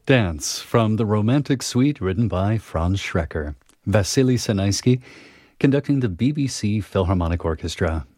Dance from the Romantic Suite written by Franz Schrecker. Vasily Sanaisky conducting the BBC Philharmonic Orchestra.